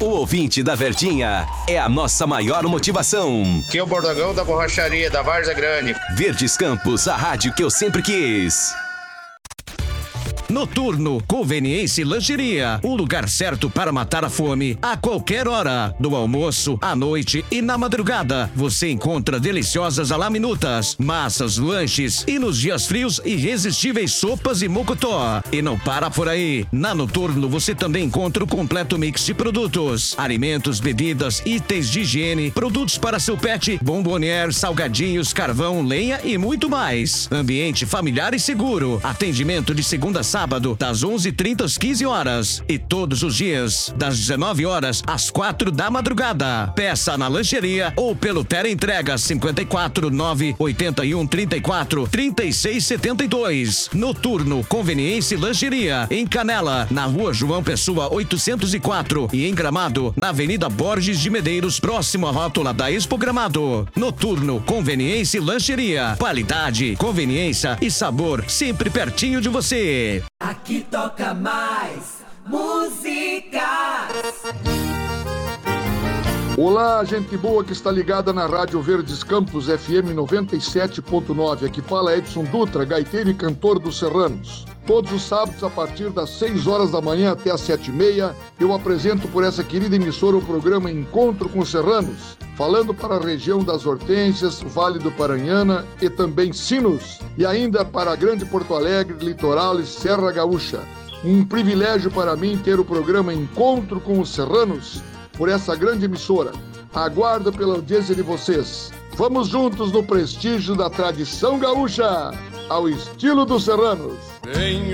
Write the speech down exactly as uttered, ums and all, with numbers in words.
O ouvinte da Verdinha é a nossa maior motivação. Que é o Bordogão da Borracharia da Várzea Grande. Verdes Campos, a rádio que eu sempre quis. Noturno, Conveniência e Lancheria. O lugar certo para matar a fome a qualquer hora. Do almoço, à noite e na madrugada. Você encontra deliciosas alaminutas, massas, lanches e nos dias frios, irresistíveis sopas e mocotó. E não para por aí. Na Noturno você também encontra o completo mix de produtos. Alimentos, bebidas, itens de higiene, produtos para seu pet, bombonier, salgadinhos, carvão, lenha e muito mais. Ambiente familiar e seguro. Atendimento de segunda a sábado, das onze e trinta às quinze horas. E todos os dias, das dezenove horas às quatro da madrugada. Peça na lancheria ou pelo Teleentrega cinquenta e quatro, nove, oitenta e um, trinta e quatro, trinta e seis, setenta e dois. Noturno, Conveniência e Lancheria. Em Canela, na rua João Pessoa oitocentos e quatro. E em Gramado, na Avenida Borges de Medeiros, próximo à rótula da Expo Gramado. Noturno, Conveniência e Lancheria. Qualidade, conveniência e sabor sempre pertinho de você. Aqui toca mais músicas. Olá, gente boa que está ligada na Rádio Verdes Campos F M noventa e sete ponto nove. Aqui fala Edson Dutra, gaiteiro e cantor dos Serranos. Todos os sábados, a partir das seis horas da manhã até as sete e meia, eu apresento por essa querida emissora o programa Encontro com os Serranos, falando para a região das Hortênsias, Vale do Paranhana e também Sinos, e ainda para a Grande Porto Alegre, Litoral e Serra Gaúcha. Um privilégio para mim ter o programa Encontro com os Serranos por essa grande emissora. Aguardo pela audiência de vocês. Vamos juntos no prestígio da tradição gaúcha, ao estilo dos serranos. Tenho